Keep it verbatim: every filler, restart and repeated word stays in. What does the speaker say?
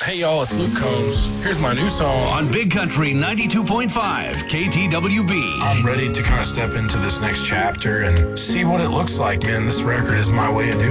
Hey y'all, it's Luke Combs. Here's my new song. On Big Country ninety-two point five K T W B. I'm ready to kind of step into this next chapter and see what it looks like, man. This record is my way of doing it.